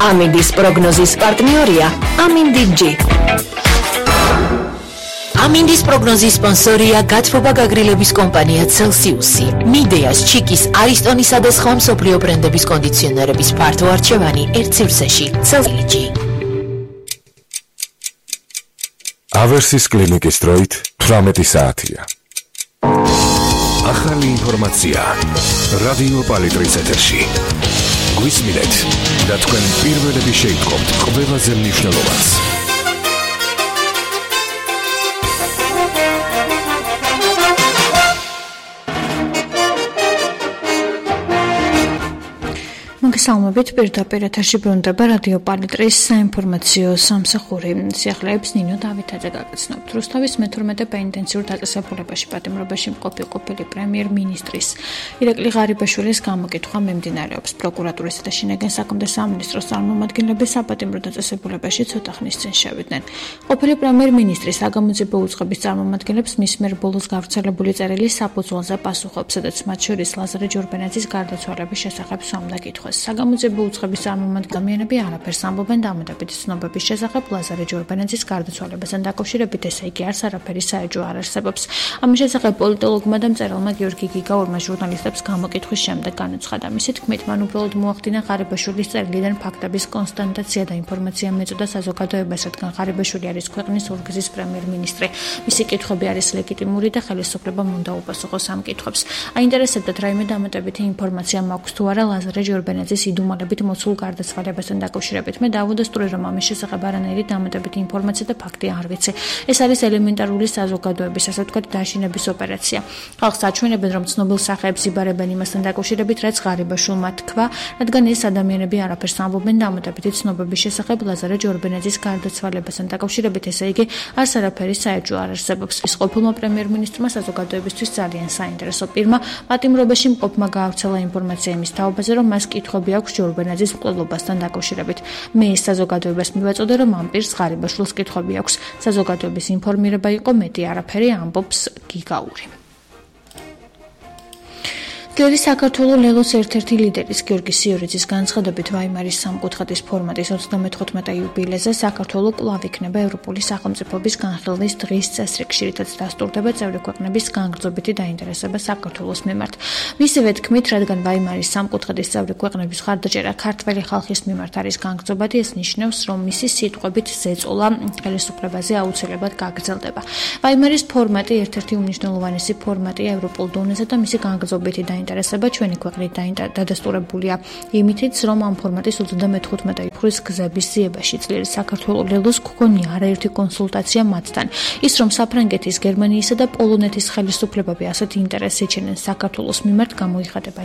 ამინდის პროგნოზის პარტნიორია ამინდი-G. ამინდის პროგნოზის სპონსორია გათბობა გაგრილების კომპანია Celsius-ი. მიდეას, ჩიკის, არისტონისა და სხვა მსოფლიო ბრენდების კონდიციონერების ფართო არჩევანი ერთ სივრცეში. Celsius-G. ავერსის კლინიკის დროით 18 საათია. ახალი ინფორმაცია რადიო პალიტრის ეთერში. გვისმინეთ და თქვენ პირველები შეიტყობთ ყველაზე მნიშვნელოვანს. მოგესალმებით, პირდაპირ ეთერში ბრუნდება რადიო პალიტრის საინფორმაციო სამსახური. სიახლეებს ნინო დავითაძე გაგაცნობთ. რუსთავის მე-12 პენიტენციურ დაწესებულებაში პატიმრობაში მყოფი ყოფილი პრემიერ-მინისტრის ირაკლი ღარიბაშვილის გამოკითხვა მიმდინარეობს. პროკურატურისა და შინაგან საქმეთა სამინისტროს წარმომადგენლები საპატიმრო დაწესებულებაში ცოტა ხნის წინ შევიდნენ. ყოფილი პრემიერ-მინისტრის საგამოძიებო უწყების წარმომადგენლებს მის მიერ ბოლოს გავრცელებული წერილი საფუძველზე პასუხობს, სადაც მათ შორის ლაზარე ჯორბენაძის გარდაცვალების შესახებ სვამდა კითხვას. საგამოძიებო უწყების წარმომადგენლები არაფერს ამბობენ დამატებითი ცნობების შესახებ ლაზარე ჯორბენაძის გარდაცვალებასთან დაკავშირებით, ესე იგი არც არაფერი საეჭვო არ არსებობს. ამის შესახებ პოლიტოლოგმა და მწერალმა გიორგი გიგაურმა ჟურნალისტებს გამოკითხვის შემდეგ განაცხადა. მისი თქმით, მან უბრალოდ მოახდინა ღარიბაშვილის წერილიდან ფაქტების კონსტატაცია და ინფორმაცია მეწოდა საზოგადოებას, რადგან ღარიბაშვილი არის ქვეყნის ორგზის პრემიერ-მინისტრი. მისი კითხვები არის ლეგიტიმური და ხელისუფლებამ უნდა უპასუხოს ამ კითხვებს. აინტერესებდათ რაიმე დამატებითი ინფორმაცია მაქვს თუ არა ლაზარე ჯორბენაძის იდუმალებით მოცულ გარდაცვალებასთან დაკავშირებით. მე დავუდასტური, რომ ამის შესახებ არანაირი დამატებითი ინფორმაცია და ფაქტი არ ვიცი. ეს არის ელემენტარული საზოგადოების, ასე ვთქვათ, დაშინების ოპერაცია. ხალხს აჩვენებენ, რომ ცნობილ სახეებს იბარებენ იმასთან დაკავშირებით, რაც ღარიბაშვილმა თქვა, რადგან ეს ადამიანები არაფერს ამბობენ დამატებითი ცნობების შესახებ ლაზარე ჯორბენაძის გარდაცვალებასთან დაკავშირებით, ესე იგი არც არაფერი საეჭვო არ არსებობს. ის ყოფილმა პრემიერ-მინისტრმა საზოგადოებისთვის ძალიან საინტერესო პირმა პატიმრობაში მყოფმა გაავრცელა ინფორმაცია იმის თაობაზე, რომ მას კითხვები აქვს ჯორბენაძის მკვლელობასთან დაკავშირებით. მე ეს საზოგადოებას მივაწოდე, რომ ამ პირს ღარიბაშვილს კითხვები აქვს. საზოგადოების ინფორმირება იყო, მეტი არაფერი, ამბობს გიგაური. ძლიერი საქართველოს ლელოს ერთ-ერთი ლიდერის გიორგი სიორიძის განცხადებით, ვაიმარის სამკუთხედის ფორმატის 35 იუბილეზე საქართველოს კვლავ იქნება ევროპული სახელმწიფოების განხილვის დღის წესრიგში, რითაც დასტურდება წევრი ქვეყნების განგრძობითი დაინტერესება საქართველოს მიმართ. მისივე თქმით, რადგან ვაიმარის სამკუთხედის წევრი ქვეყნების ხარდაჭერა ქართველი ხალხის მიმართ არის განგრძობადი, ეს ნიშნავს, რომ მისი სიტყვებით ზეწოლა ხელისუფლებაზე აუცილებლად გაგრძელდება. ვაიმარის ფორმატი ერთ-ერთი უმნიშვნელოვანესი ფორმატია ევროპულ დონეზე და მისი განგრძობითი დაინტერესება ჩვენი ქვეყნით დადასტურებულია იმითიც, რომ ამ ფორმატის 35 ივნისის გზების ზიებაში ძლიერი საქართველოს ლელოს გქონია არაერთი კონსულტაცია მათთან. ის, რომ საფრანგეთის, გერმანიისა და პოლონეთის ხელისუფლებები ასეთი ინტერესი ეჩენენ საქართველოს მიმართ, გამოიხატება